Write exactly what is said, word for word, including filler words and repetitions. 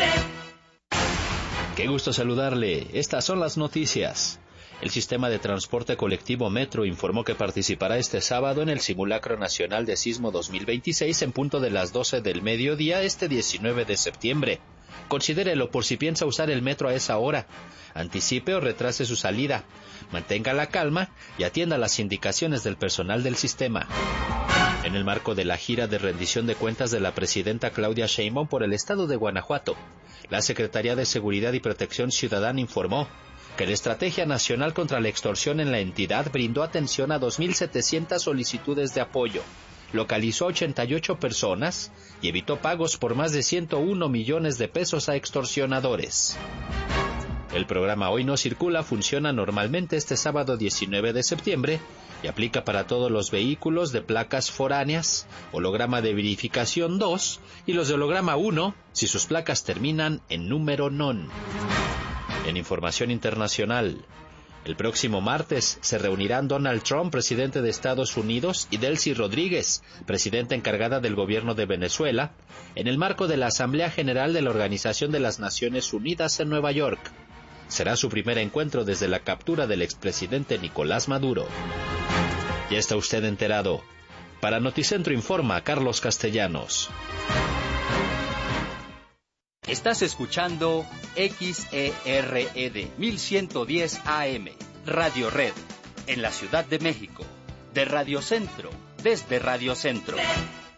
Qué gusto saludarle. Estas son las noticias. El sistema de transporte colectivo Metro informó que participará este sábado en el Simulacro Nacional de Sismo dos mil veintiséis en punto de las doce del mediodía este diecinueve de septiembre. Considérelo por si piensa usar el metro a esa hora. Anticipe o retrase su salida. Mantenga la calma y atienda las indicaciones del personal del sistema. En el marco de la gira de rendición de cuentas de la presidenta Claudia Sheinbaum por el estado de Guanajuato, la Secretaría de Seguridad y Protección Ciudadana informó que la Estrategia Nacional contra la Extorsión en la entidad brindó atención a dos mil setecientas solicitudes de apoyo, localizó a ochenta y ocho personas y evitó pagos por más de ciento uno millones de pesos a extorsionadores. El programa Hoy No Circula funciona normalmente este sábado diecinueve de septiembre y aplica para todos los vehículos de placas foráneas, holograma de verificación dos y los de holograma uno si sus placas terminan en número non. En información internacional, el próximo martes se reunirán Donald Trump, presidente de Estados Unidos, y Delcy Rodríguez, presidenta encargada del gobierno de Venezuela, en el marco de la Asamblea General de la Organización de las Naciones Unidas en Nueva York. Será su primer encuentro desde la captura del expresidente Nicolás Maduro. Ya está usted enterado. Para Noticentro informa Carlos Castellanos. Estás escuchando X E R E D mil ciento diez A M, Radio Red, en la Ciudad de México, de Radio Centro, desde Radio Centro.